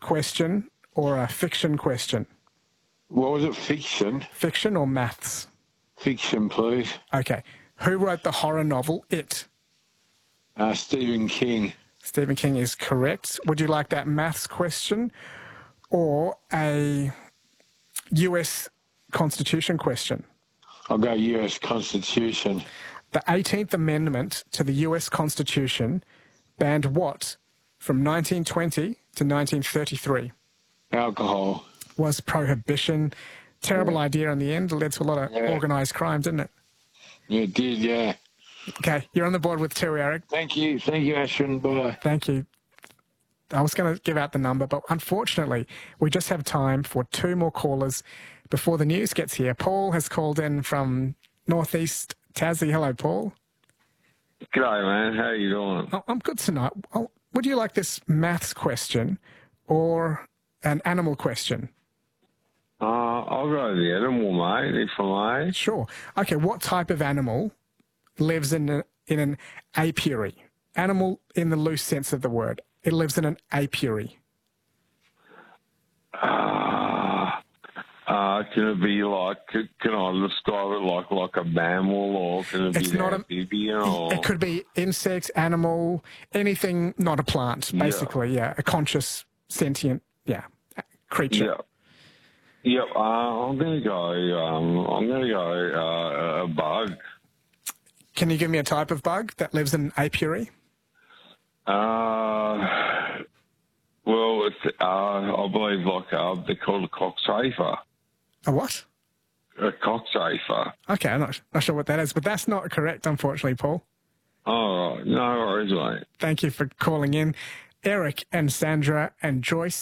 question or a fiction question? What was it, fiction? Fiction or maths? Fiction, please. Okay. Who wrote the horror novel It? Stephen King. Stephen King is correct. Would you like that maths question or a US Constitution question? I'll go US Constitution. The 18th Amendment to the US Constitution banned what from 1920 to 1933? Alcohol. Was prohibition. Terrible idea in the end. It led to a lot of organised crime, didn't it? Yeah, it did, yeah. Okay, you're on the board with 2, Eric. Thank you, Ashton. Bye. Thank you. I was going to give out the number, but unfortunately, we just have time for 2 more callers before the news gets here. Paul has called in from northeast Tassie. Hello, Paul. G'day, man. How you doing? Oh, I'm good tonight. Would you like this maths question or an animal question? I'll go the animal, mate, if I may. Sure. Okay, what type of animal lives in an apiary? Animal in the loose sense of the word. It lives in an apiary. Can it be like, can I describe it like a mammal, or can it be an amphibian? It could be insect, animal, anything not a plant, basically, a conscious, sentient, creature. Yep, I'm gonna go a bug. Can you give me a type of bug that lives in an apiary? Well, it's, I believe they're called a cockchafer. A what? A cockchafer. Okay, I'm not sure what that is, but that's not correct, unfortunately, Paul. Oh, no worries, mate. Thank you for calling in. Eric and Sandra and Joyce